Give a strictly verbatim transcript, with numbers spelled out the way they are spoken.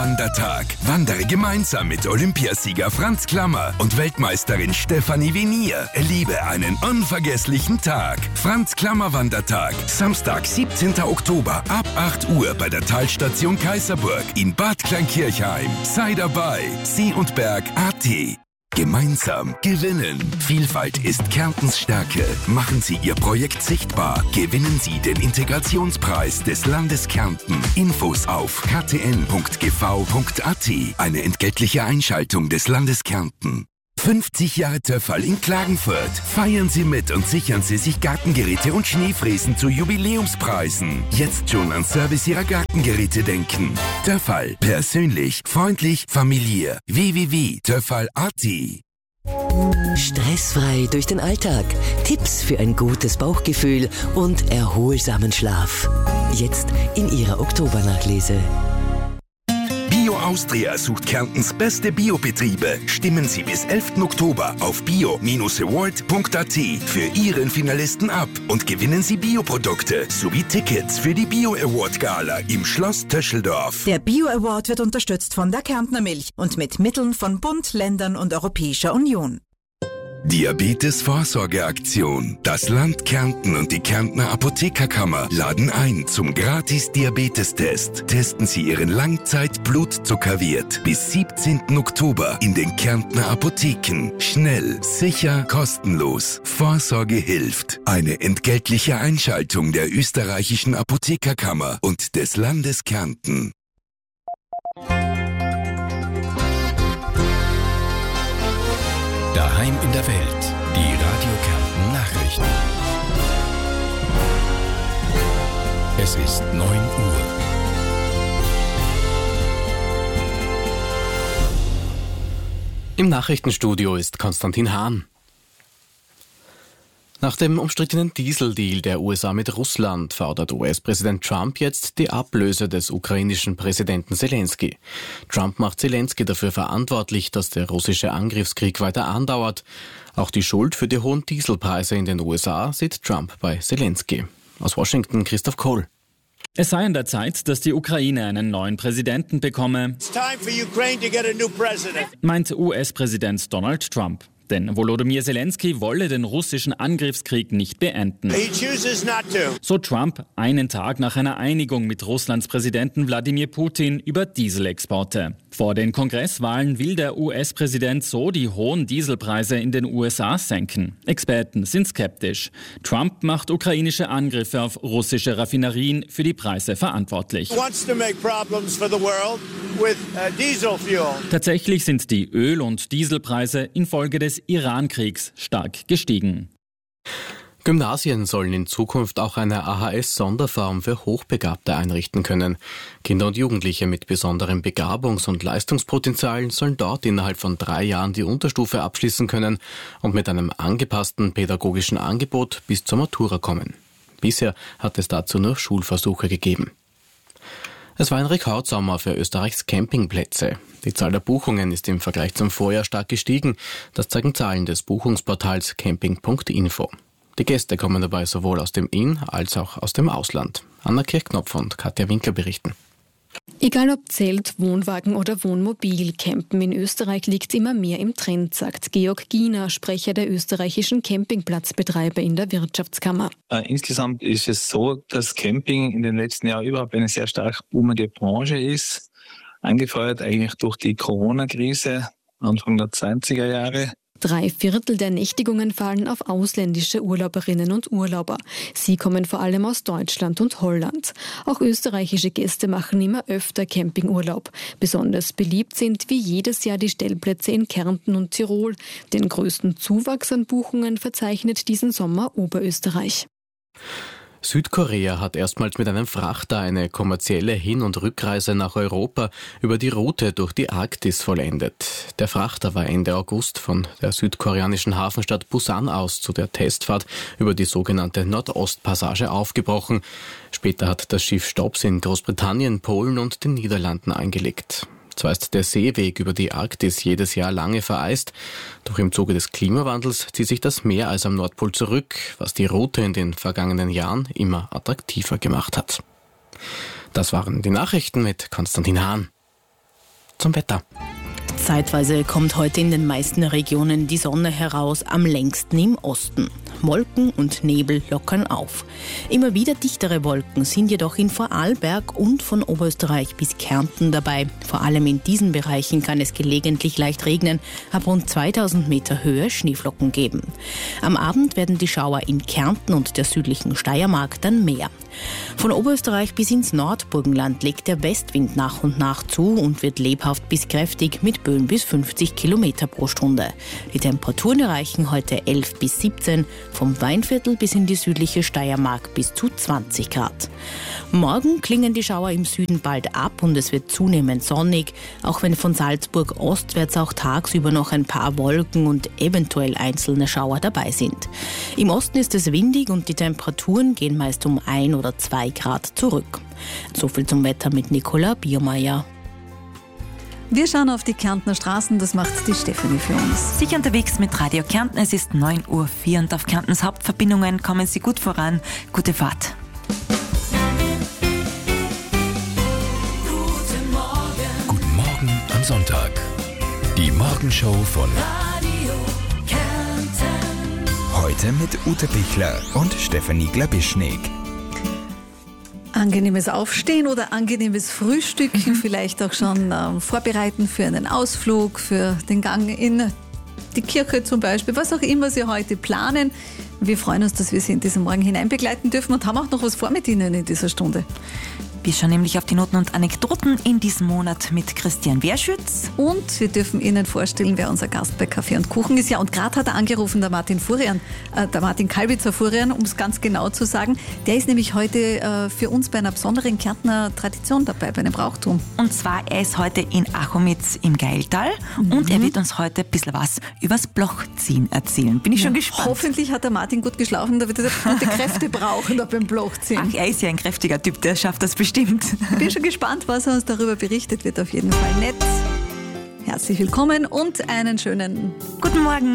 Wandertag. Wandere gemeinsam mit Olympiasieger Franz Klammer und Weltmeisterin Stefanie Venier. Erlebe einen unvergesslichen Tag. Franz Klammer Wandertag. Samstag, siebzehnten Oktober ab acht Uhr bei der Talstation Kaiserburg in Bad Kleinkirchheim. Sei dabei. See und Berg punkt at. Gemeinsam gewinnen. Vielfalt ist Kärntens Stärke. Machen Sie Ihr Projekt sichtbar. Gewinnen Sie den Integrationspreis des Landes Kärnten. Infos auf k t n punkt g v punkt a t. Eine entgeltliche Einschaltung des Landes Kärnten. fünfzig Jahre Töffal in Klagenfurt. Feiern Sie mit und sichern Sie sich Gartengeräte und Schneefräsen zu Jubiläumspreisen. Jetzt schon an Service Ihrer Gartengeräte denken. Töffal. Persönlich, freundlich, familiär. w w w punkt töffal punkt a t. Stressfrei durch den Alltag. Tipps für ein gutes Bauchgefühl und erholsamen Schlaf. Jetzt in Ihrer Oktobernachlese. Bio Austria sucht Kärntens beste Biobetriebe. Stimmen Sie bis elften Oktober auf bio Bindestrich award punkt a t für Ihren Finalisten ab und gewinnen Sie Bioprodukte sowie Tickets für die Bio Award Gala im Schloss Töscheldorf. Der Bio Award wird unterstützt von der Kärntner Milch und mit Mitteln von Bund, Ländern und Europäischer Union. Diabetes-Vorsorgeaktion. Das Land Kärnten und die Kärntner Apothekerkammer laden ein zum Gratis-Diabetestest. Testen Sie Ihren Langzeit-Blutzuckerwert bis siebzehnten Oktober in den Kärntner Apotheken. Schnell, sicher, kostenlos. Vorsorge hilft. Eine entgeltliche Einschaltung der österreichischen Apothekerkammer und des Landes Kärnten. Daheim in der Welt, die Radio Kärnten Nachrichten. Es ist neun Uhr. Im Nachrichtenstudio ist Konstantin Hahn. Nach dem umstrittenen Dieseldeal der U S A mit Russland fordert U S-Präsident Trump jetzt die Ablöse des ukrainischen Präsidenten Selenskyj. Trump macht Selenskyj dafür verantwortlich, dass der russische Angriffskrieg weiter andauert. Auch die Schuld für die hohen Dieselpreise in den U S A sieht Trump bei Selenskyj. Aus Washington Christoph Kohl. Es sei an der Zeit, dass die Ukraine einen neuen Präsidenten bekomme, meint U S-Präsident Donald Trump. Denn Volodymyr Selenskyj wolle den russischen Angriffskrieg nicht beenden. So Trump einen Tag nach einer Einigung mit Russlands Präsidenten Wladimir Putin über Dieselexporte. Vor den Kongresswahlen will der U S-Präsident so die hohen Dieselpreise in den U S A senken. Experten sind skeptisch. Trump macht ukrainische Angriffe auf russische Raffinerien für die Preise verantwortlich. Tatsächlich sind die Öl- und Dieselpreise infolge des Iran-Kriegs stark gestiegen. Gymnasien sollen in Zukunft auch eine A H S-Sonderform für Hochbegabte einrichten können. Kinder und Jugendliche mit besonderem Begabungs- und Leistungspotenzial sollen dort innerhalb von drei Jahren die Unterstufe abschließen können und mit einem angepassten pädagogischen Angebot bis zur Matura kommen. Bisher hat es dazu nur Schulversuche gegeben. Es war ein Rekordsommer für Österreichs Campingplätze. Die Zahl der Buchungen ist im Vergleich zum Vorjahr stark gestiegen. Das zeigen Zahlen des Buchungsportals camping punkt info. Die Gäste kommen dabei sowohl aus dem In- als auch aus dem Ausland. Anna Kirchknopf und Katja Winkler berichten. Egal ob Zelt, Wohnwagen oder Wohnmobil, Campen in Österreich liegt immer mehr im Trend, sagt Georg Giener, Sprecher der österreichischen Campingplatzbetreiber in der Wirtschaftskammer. Äh, insgesamt ist es so, dass Camping in den letzten Jahren überhaupt eine sehr stark boomende Branche ist, angefeuert eigentlich durch die Corona-Krise Anfang der zwanziger Jahre. Drei Viertel der Nächtigungen fallen auf ausländische Urlauberinnen und Urlauber. Sie kommen vor allem aus Deutschland und Holland. Auch österreichische Gäste machen immer öfter Campingurlaub. Besonders beliebt sind wie jedes Jahr die Stellplätze in Kärnten und Tirol. Den größten Zuwachs an Buchungen verzeichnet diesen Sommer Oberösterreich. Südkorea hat erstmals mit einem Frachter eine kommerzielle Hin- und Rückreise nach Europa über die Route durch die Arktis vollendet. Der Frachter war Ende August von der südkoreanischen Hafenstadt Busan aus zu der Testfahrt über die sogenannte Nordostpassage aufgebrochen. Später hat das Schiff Stopps in Großbritannien, Polen und den Niederlanden eingelegt. Zwar ist der Seeweg über die Arktis jedes Jahr lange vereist, doch im Zuge des Klimawandels zieht sich das mehr als am Nordpol zurück, was die Route in den vergangenen Jahren immer attraktiver gemacht hat. Das waren die Nachrichten mit Konstantin Hahn. zum Wetter. Zeitweise kommt heute in den meisten Regionen die Sonne heraus, am längsten im Osten. Wolken und Nebel lockern auf. Immer wieder dichtere Wolken sind jedoch in Vorarlberg und von Oberösterreich bis Kärnten dabei. Vor allem in diesen Bereichen kann es gelegentlich leicht regnen, ab rund zweitausend Meter Höhe Schneeflocken geben. Am Abend werden die Schauer in Kärnten und der südlichen Steiermark dann mehr. Von Oberösterreich bis ins Nordburgenland legt der Westwind nach und nach zu und wird lebhaft bis kräftig mit Böen bis fünfzig Kilometer pro Stunde. Die Temperaturen erreichen heute elf bis siebzehn, vom Weinviertel bis in die südliche Steiermark bis zu zwanzig Grad. Morgen klingen die Schauer im Süden bald ab und es wird zunehmend sonnig, auch wenn von Salzburg ostwärts auch tagsüber noch ein paar Wolken und eventuell einzelne Schauer dabei sind. Im Osten ist es windig und die Temperaturen gehen meist um ein oder zwei Grad zurück. So viel zum Wetter mit Nicola Biermeier. Wir schauen auf die Kärntner Straßen, das macht die Stefanie für uns. Sicher unterwegs mit Radio Kärnten, es ist neun Uhr vier und auf Kärntens Hauptverbindungen kommen Sie gut voran. Gute Fahrt. Guten Morgen. Guten Morgen am Sonntag. Die Morgenshow von Radio Kärnten. Heute mit Ute Pichler und Stefanie Glabischnik. Angenehmes Aufstehen oder angenehmes Frühstücken, vielleicht auch schon äh, vorbereiten für einen Ausflug, für den Gang in die Kirche zum Beispiel, was auch immer Sie heute planen. Wir freuen uns, dass wir Sie in diesen Morgen hinein begleiten dürfen und haben auch noch was vor mit Ihnen in dieser Stunde. Wir schauen nämlich auf die Noten und Anekdoten in diesem Monat mit Christian Werschütz. Und wir dürfen Ihnen vorstellen, wer unser Gast bei Kaffee und Kuchen ist. Ja, und gerade hat er angerufen, der Martin Furian, äh, der Martin Kalbitzer Furian, um es ganz genau zu sagen. Der ist nämlich heute äh, für uns bei einer besonderen Kärntner Tradition dabei, bei einem Brauchtum. Und zwar, er ist heute in Achomitz im Geiltal mhm. und er wird uns heute ein bisschen was übers Blochziehen erzählen. Bin ich ja, schon gespannt. Hoffentlich hat der Martin gut geschlafen, da wird er gute Kräfte brauchen da beim Blochziehen. Ach, er ist ja ein kräftiger Typ, der schafft das bestimmt. Stimmt. Bin schon gespannt, was er uns darüber berichtet, wird auf jeden Fall nett. Herzlich willkommen und einen schönen guten Morgen.